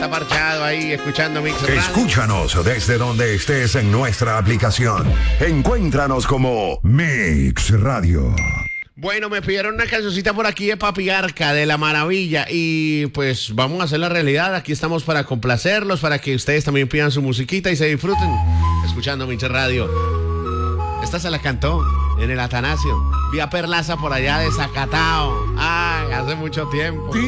está parchado ahí escuchando Mix Radio. Escúchanos desde donde estés en nuestra aplicación. Encuéntranos como Mix Radio. Bueno, me pidieron una cancioncita por aquí de Papi Arca, de La Maravilla, y pues vamos a hacer la realidad. Aquí estamos para complacerlos, para que ustedes también pidan su musiquita y se disfruten escuchando Mix Radio. Esta se la cantó en el Atanasio. Vi a Perlaza por allá de Zacatao. Ay, hace mucho tiempo.